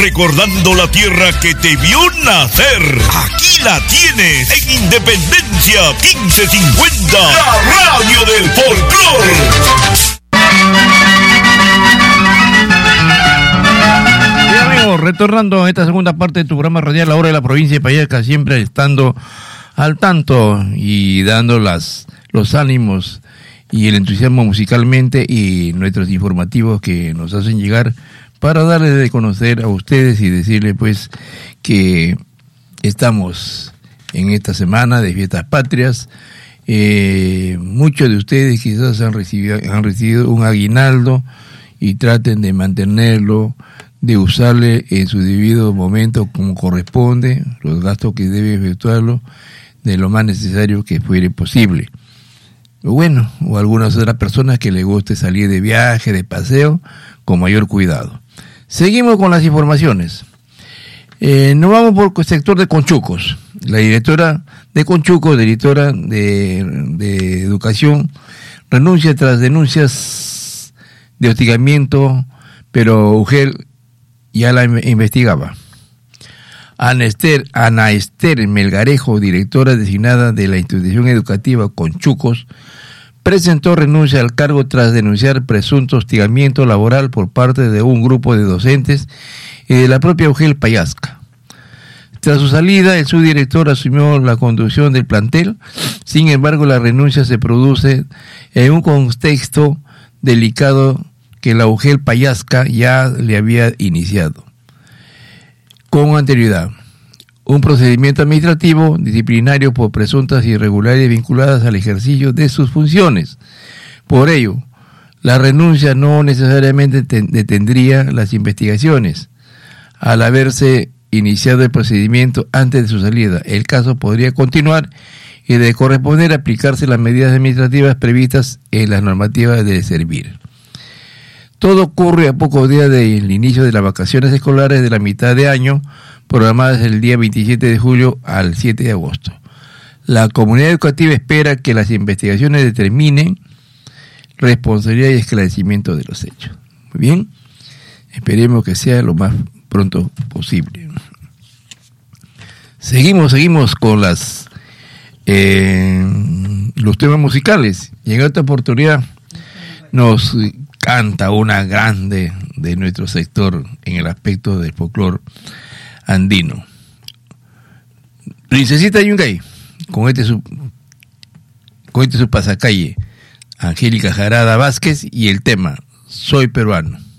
Recordando la tierra que te vio nacer. Aquí la tienes, en Independencia 1550, la radio del folclore. Bien, amigos, retornando a esta segunda parte de tu programa radial, La Hora de la Provincia de Pallaca, siempre estando al tanto y dando los ánimos y el entusiasmo musicalmente y nuestros informativos que nos hacen llegar para darles de conocer a ustedes y decirles pues que estamos en esta semana de fiestas patrias. Muchos de ustedes quizás han recibido un aguinaldo y traten de mantenerlo, de usarle en su debido momento como corresponde, los gastos que debe efectuarlo de lo más necesario que fuere posible. Bueno, o algunas otras personas que les guste salir de viaje, de paseo, con mayor cuidado. Seguimos con las informaciones. Nos vamos por el sector de Conchucos. La directora de Conchucos, directora de Educación, renuncia tras denuncias de hostigamiento, pero UGEL ya la investigaba. Ana Esther Melgarejo, directora designada de la institución educativa Conchucos, presentó renuncia al cargo tras denunciar presunto hostigamiento laboral por parte de un grupo de docentes y de la propia UGEL Pallasca. Tras su salida, el subdirector asumió la conducción del plantel. Sin embargo, la renuncia se produce en un contexto delicado que la UGEL Pallasca ya le había iniciado con anterioridad. Un procedimiento administrativo disciplinario por presuntas irregularidades vinculadas al ejercicio de sus funciones. Por ello, la renuncia no necesariamente detendría las investigaciones. Al haberse iniciado el procedimiento antes de su salida, el caso podría continuar y de corresponder aplicarse las medidas administrativas previstas en las normativas de servir. Todo ocurre a pocos días del inicio de las vacaciones escolares de la mitad de año, programadas el día 27 de julio al 7 de agosto. La comunidad educativa espera que las investigaciones determinen responsabilidad y esclarecimiento de los hechos. Muy bien, esperemos que sea lo más pronto posible. Seguimos con los temas musicales. Y en esta oportunidad nos canta una grande de nuestro sector en el aspecto del folclore andino. Princesita Yungay, con este su pasacalle, Angélica Jarada Vázquez, y el tema Soy Peruano.